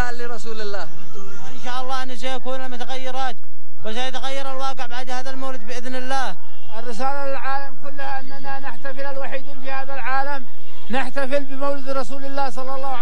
اتباعا لرسول الله. إن شاء الله أن سيكون متغيرات وسيتغير الواقع بعد هذا المولد بإذن الله. الرسالة للعالم كلها أننا نحتفل الوحيدين في هذا العالم، نحتفل بمولد رسول الله صلى الله عليه وسلم.